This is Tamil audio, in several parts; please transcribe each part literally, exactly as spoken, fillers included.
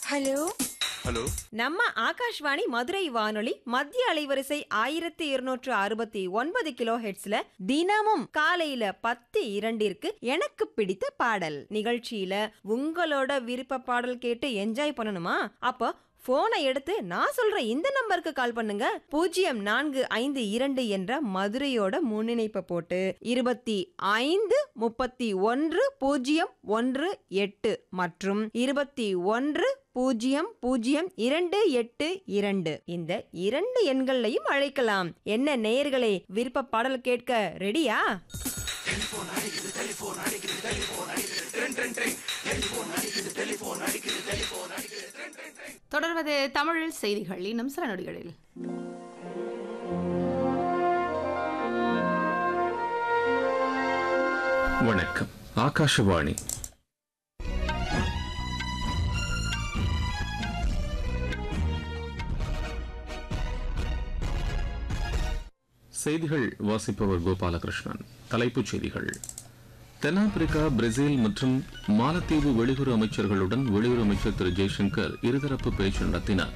ஹலோ ஹலோ நம்ம ஆகாஷ்வாணி மதுரை வானொலி மத்திய அலைவரிசை ஆயிரத்தி இருநூற்று அறுபத்தி ஒன்பது கிலோ ஹெட்ஸ்ல தினமும் காலையில பத்து இரண்டிற்கு எனக்கு பிடித்த பாடல் நிகழ்ச்சியில உங்களோட விருப்ப பாடல் கேட்டு என்ஜாய் பண்ணணுமா? அப்போ போனை எடுத்து நான் சொல்ற இந்த நம்பருக்கு கால் பண்ணுங்க. பூஜ்ஜியம் நான்கு ஐந்து இரண்டு என்ற மதுரையோட முன்னிணைப்பை போட்டு இருபத்தி ஐந்து முப்பத்தி ஒன்று பூஜ்ஜியம் ஒன்று எட்டு மற்றும் இருபத்தி ஒன்று பூஜ்ஜியம் பூஜ்ஜியம் இரண்டு எட்டு இரண்டு இந்த இரண்டு எண்களையும் அழைக்கலாம். என்ன நேயர்களே, விருப்ப பாடல் கேட்க ரெடியா? தொடர்வது தமிழில் செய்திகள் இன்னும் சில நொடிகளில். வணக்கம், ஆகாஷவாணி. செய்திகள் வாசிப்பவர் கோபாலகிருஷ்ணன். தலைப்புச் செய்திகள். தென்னாப்பிரிக்கா, பிரேசில் மற்றும் மாலத்தீவு வெளியுறவு அமைச்சர்களுடன் வெளியுறவு அமைச்சர் திரு ஜெய்சங்கர் இருதரப்பு பேச்சு நடத்தினார்.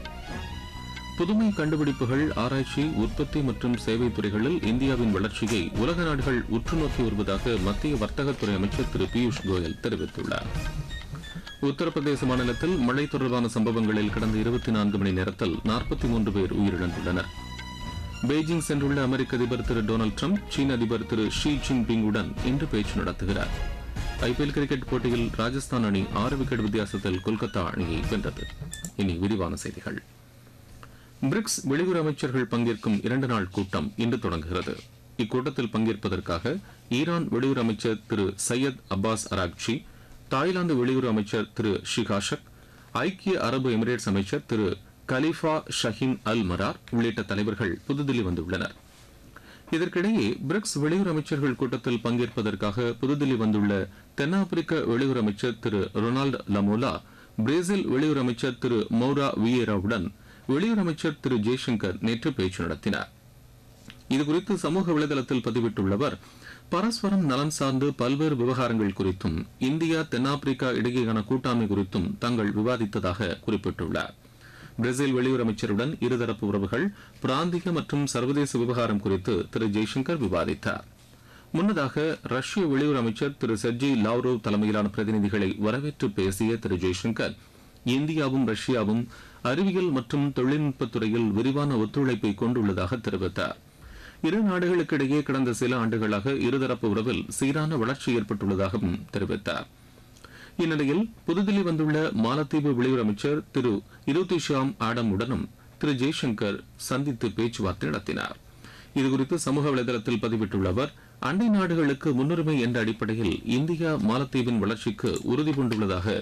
புதுமை கண்டுபிடிப்புகள், ஆராய்ச்சி, உற்பத்தி மற்றும் சேவை துறைகளில் இந்தியாவின் வளர்ச்சியை உலக நாடுகள் உற்று நோக்கி வருவதாக மத்திய வர்த்தகத்துறை அமைச்சர் திரு பியூஷ் கோயல் தெரிவித்துள்ளார். உத்தரப்பிரதேச மாநிலத்தில் மழை தொடர்பான சம்பவங்களில் கடந்த இருபத்தி நான்கு மணி நேரத்தில் நாற்பத்தி மூன்று பேர் உயிரிழந்துள்ளனர். பெய்ஜிங் சென்றுள்ள அமெரிக்க அதிபர் திரு டொனால்டு டிரம்ப் சீன அதிபர் திரு ஷி ஜின்பிங்குடன் இன்று பேச்சு நடத்துகிறார். ஐபிஎல் கிரிக்கெட் போட்டியில் ராஜஸ்தான் அணி ஆறு விக்கெட் வித்தியாசத்தில் கொல்கத்தா அணியை வென்றது. இனி விரிவான செய்திகள். பிரிக்ஸ் வெளியுறவு அமைச்சர்கள் பங்கேற்கும் இரண்டு நாள் கூட்டம் இன்று தொடங்குகிறது. இக்கூட்டத்தில் பங்கேற்பதற்காக ஈரான் வெளியுறவு அமைச்சர் திரு சையத் அப்பாஸ் அராக்சி, தாய்லாந்து வெளியுறவு அமைச்சர் திரு ஷிகாஷக், ஐக்கிய அரபு எமிரேட்ஸ் அமைச்சர் திரு கலிஃபா ஷஹீன் அல் மரார் உள்ளிட்ட தலைவர்கள் புதுதில்லி வந்துள்ளனர். இதற்கிடையே பிரிக்ஸ் வெளியுறவு அமைச்சர்கள் கூட்டத்தில் பங்கேற்பதற்காக புதுதில்லி வந்துள்ள தென்னாப்பிரிக்க வெளியுறவு அமைச்சர் திரு ரொனால்டு லமோலா, பிரேசில் வெளியுறவு அமைச்சர் திரு மௌரா வியேராவுடன் வெளியுறவு அமைச்சர் திரு ஜெய்சங்கர் நேற்று பேச்சு நடத்தினார். இதுகுறித்து சமூக வலைதளத்தில் பதிவிட்டுள்ள அவர், பரஸ்பரம் நலன் சார்ந்து பல்வேறு விவகாரங்கள் குறித்தும் இந்தியா தென்னாப்பிரிக்கா இடையேயான கூட்டாண்மை குறித்தும் தாங்கள் விவாதித்ததாக குறிப்பிட்டுள்ளார். பிரேசில் வெளியுறவு அமைச்சருடன் இருதரப்பு உறவுகள், பிராந்திய மற்றும் சர்வதேச விவகாரம் குறித்து திரு ஜெய்சங்கர் விவாதித்தார். முன்னதாக ரஷ்ய வெளியுறவு அமைச்சர் திரு செர்ஜி லாவ்ரோவ் தலைமையிலான பிரதிநிதிகளை வரவேற்று பேசிய திரு ஜெய்சங்கர், இந்தியாவும் ரஷ்யாவும் அறிவியல் மற்றும் தொழில்நுட்பத் துறையில் விரிவான ஒத்துழைப்பை கொண்டுள்ளதாக தெரிவித்தார். இரு நாடுகளுக்கிடையே கடந்த சில ஆண்டுகளாக இருதரப்பு உறவில் சீரான வளர்ச்சி ஏற்பட்டுள்ளதாகவும் தெரிவித்தார். இந்நிலையில் புதுதில்லி வந்துள்ள மாலத்தீவு வெளியுறவு அமைச்சர் திரு இருதிஷாம் ஆடமுடனும் திரு ஜெய்சங்கர் சந்தித்து பேச்சுவார்த்தை நடத்தினார். இதுகுறித்து சமூக வலைதளத்தில் பதிவிட்டுள்ள அவர், அண்டை நாடுகளுக்கு முன்னுரிமை என்ற அடிப்படையில் இந்தியா மாலத்தீவின் வளர்ச்சிக்கு உறுதி பூண்டுள்ளதாக